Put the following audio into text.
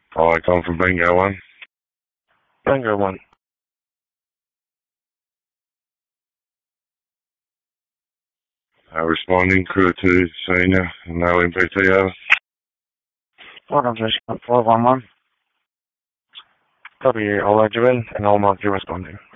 I come from Bingo 1. Bingo 1. Responding, crew 2, senior, no MPT over. 511. W, I'll load you in and I'll mark you responding.